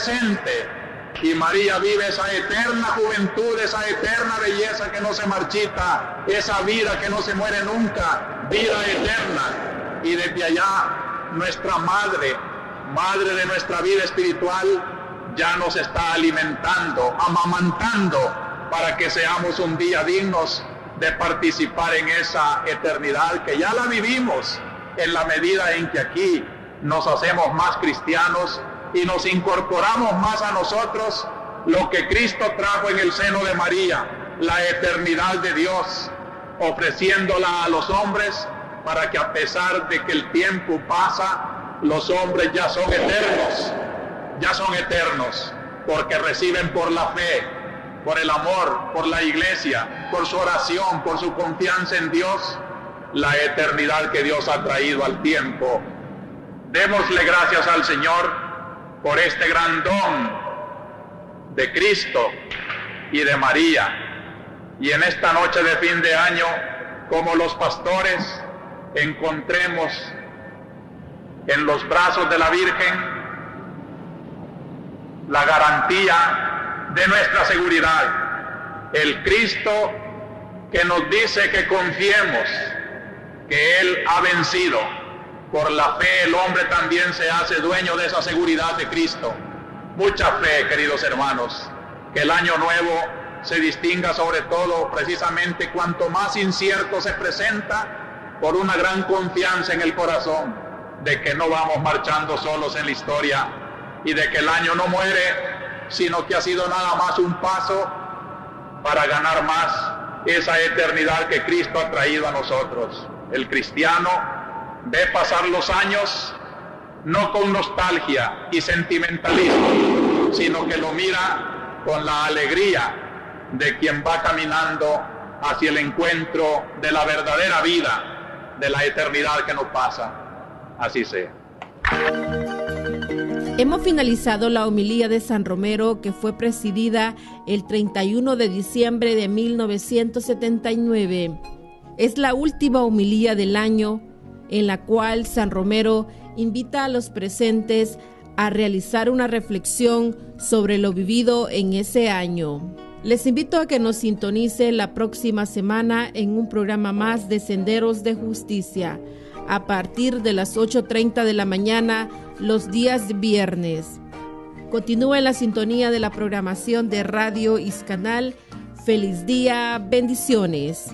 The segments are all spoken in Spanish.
presente. Y María vive esa eterna juventud, esa eterna belleza que no se marchita, esa vida que no se muere nunca, vida eterna. Y desde allá nuestra madre de nuestra vida espiritual, ya nos está alimentando, amamantando, para que seamos un día dignos de participar en esa eternidad que ya la vivimos, en la medida en que aquí nos hacemos más cristianos y nos incorporamos más a nosotros lo que Cristo trajo en el seno de María, la eternidad de Dios, ofreciéndola a los hombres para que a pesar de que el tiempo pasa, los hombres ya son eternos, porque reciben por la fe, por el amor, por la iglesia, por su oración, por su confianza en Dios, la eternidad que Dios ha traído al tiempo. Démosle gracias al Señor por este gran don de Cristo y de María. Y en esta noche de fin de año, como los pastores, encontremos en los brazos de la Virgen la garantía de nuestra seguridad. El Cristo que nos dice que confiemos, que Él ha vencido. Por la fe el hombre también se hace dueño de esa seguridad de Cristo. Mucha fe, queridos hermanos, que el año nuevo se distinga sobre todo precisamente cuanto más incierto se presenta, por una gran confianza en el corazón de que no vamos marchando solos en la historia y de que el año no muere, sino que ha sido nada más un paso para ganar más esa eternidad que Cristo ha traído a nosotros. El cristiano ve pasar los años no con nostalgia y sentimentalismo, sino que lo mira con la alegría de quien va caminando hacia el encuentro de la verdadera vida, de la eternidad que nos pasa. Así sea. Hemos finalizado la homilía de San Romero, que fue presidida el 31 de diciembre de 1979. Es la última homilía del año, en la cual San Romero invita a los presentes a realizar una reflexión sobre lo vivido en ese año. Les invito a que nos sintonice la próxima semana en un programa más de Senderos de Justicia, a partir de las 8:30 de la mañana, los días viernes. Continúa en la sintonía de la programación de Radio Iscanal. Feliz día, bendiciones.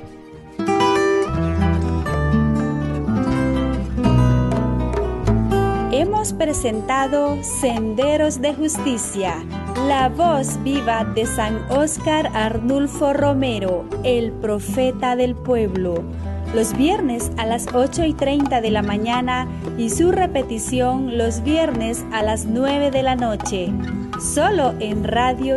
Hemos presentado Senderos de Justicia, la voz viva de San Óscar Arnulfo Romero, el profeta del pueblo. Los viernes a las 8:30 de la mañana y su repetición los viernes a las 9 de la noche. Solo en Radio